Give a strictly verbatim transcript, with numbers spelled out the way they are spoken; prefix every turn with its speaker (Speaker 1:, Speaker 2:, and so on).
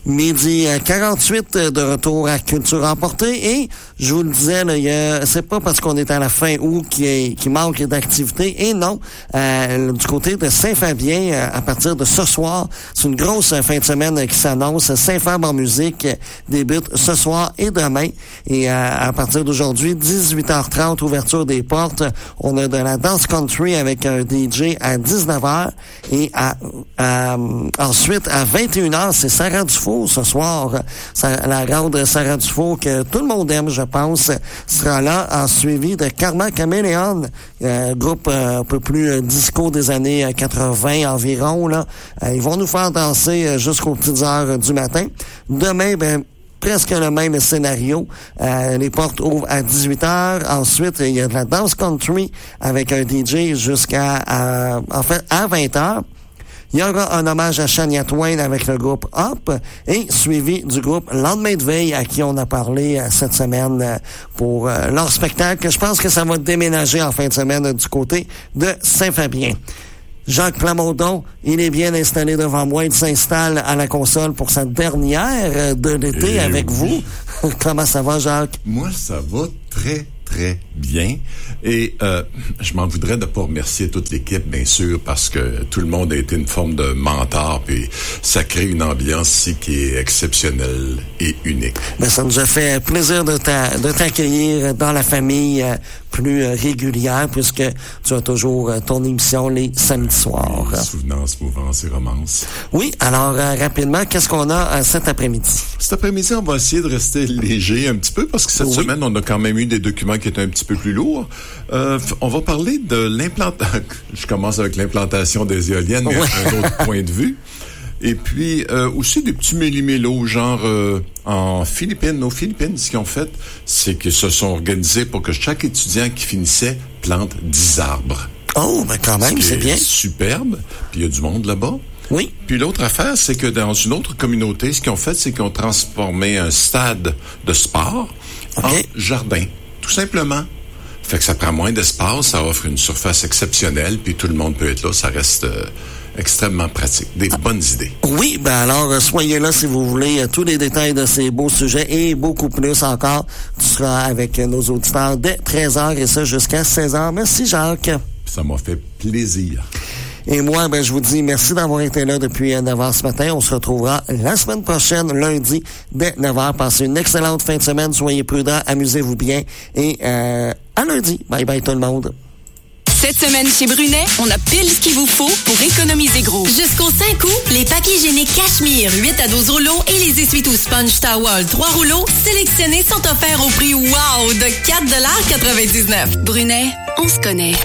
Speaker 1: Midi quarante-huit de retour à Culture Emportée. Et je vous le disais, là, y a, c'est pas parce qu'on est à la fin août qu'il, qu'il manque d'activité. Et non, euh, du côté de Saint-Fabien, à partir de ce soir, c'est une grosse fin de semaine qui s'annonce. Saint-Fab en musique débute ce soir et demain. Et euh, à partir d'aujourd'hui, dix-huit heures trente, ouverture des portes. On a de la danse country avec un D J à dix-neuf heures. Et à, à, ensuite, à vingt et une heures, c'est Sarah Dufour ce soir. La grande Sarah Dufour que tout le monde aime, je pense, sera là, en suivi de Karma Chameleon, euh, groupe euh, un peu plus euh, disco des années quatre-vingts environ. Là. Euh, ils vont nous faire danser euh, jusqu'aux petites heures du matin. Demain, ben presque le même scénario. Euh, les portes ouvrent à dix-huit heures. Ensuite, il y a de la danse country avec un D J jusqu'à, à, en fait, à vingt heures. Il y aura un hommage à Shania Twain avec le groupe Hop et suivi du groupe Lendemain de veille à qui on a parlé euh, cette semaine euh, pour euh, leur spectacle. Je pense que ça va déménager en fin de semaine euh, du côté de Saint-Fabien. Jacques Plamondon, il est bien installé devant moi. Il s'installe à la console pour sa dernière de l'été
Speaker 2: Et
Speaker 1: avec
Speaker 2: oui.
Speaker 1: vous. Comment ça va, Jacques?
Speaker 2: Moi, ça va très, très bien. Et euh, je m'en voudrais de pas remercier toute l'équipe, bien sûr, parce que tout le monde a été une forme de mentor, puis ça crée une ambiance ici qui est exceptionnelle et unique.
Speaker 1: Ben, ça nous a fait plaisir de, t'a, de t'accueillir dans la famille euh, plus euh, régulière, puisque tu as toujours euh, ton émission les samedis soirs.
Speaker 2: Oui, souvenance, mouvance et romance.
Speaker 1: Oui, alors euh, rapidement, qu'est-ce qu'on a euh, cet après-midi?
Speaker 2: Cet après-midi, on va essayer de rester léger un petit peu, parce que cette
Speaker 1: oui.
Speaker 2: semaine, on a quand même eu des documents qui étaient un petit peu plus lourds. Euh, on va parler de l'implantation. Je commence avec l'implantation des éoliennes, mais
Speaker 1: ouais.
Speaker 2: un autre point de vue. Et puis, euh, aussi des petits méli-mélos, genre euh, en Philippines. Aux Philippines, ce qu'ils ont fait, c'est qu'ils se sont organisés pour que chaque étudiant qui finissait plante dix arbres.
Speaker 1: Oh, ben quand même, c'est bien.
Speaker 2: Superbe. Puis il y a du monde là-bas.
Speaker 1: Oui.
Speaker 2: Puis l'autre affaire, c'est que dans une autre communauté, ce qu'ils ont fait, c'est qu'ils ont transformé un stade de sport okay. en jardin. Tout simplement. Fait que ça prend moins d'espace, ça offre une surface exceptionnelle, puis tout le monde peut être là, ça reste euh, extrêmement pratique. Des ah. bonnes idées.
Speaker 1: Oui, ben alors, euh, soyez là si vous voulez euh, tous les détails de ces beaux sujets et beaucoup plus encore. Tu seras avec euh, nos auditeurs dès treize heures et ça jusqu'à seize heures. Merci Jacques.
Speaker 2: Ça m'a fait plaisir.
Speaker 1: Et moi, ben, je vous dis merci d'avoir été là depuis neuf heures ce matin. On se retrouvera la semaine prochaine, lundi, dès neuf heures. Passez une excellente fin de semaine. Soyez prudents, amusez-vous bien. Et euh, à lundi. Bye bye tout le monde.
Speaker 3: Cette semaine chez Brunet, on a pile ce qu'il vous faut pour économiser gros.
Speaker 4: Jusqu'au cinq août, les papiers hygiéniques Cachemire huit à douze rouleaux et les essuie-tout Sponge Towel trois rouleaux sélectionnés sont offerts au prix wow de quatre dollars quatre-vingt-dix-neuf.
Speaker 3: Brunet, on se connaît.